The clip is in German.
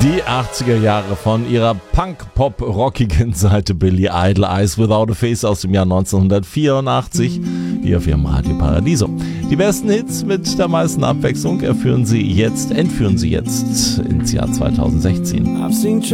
Die 80er Jahre von ihrer Punk-Pop-rockigen Seite Billy Idol, Eyes Without a Face aus dem Jahr 1984, hier auf ihrem Radio Paradiso. Die besten Hits mit der meisten Abwechslung entführen sie jetzt ins Jahr 2016.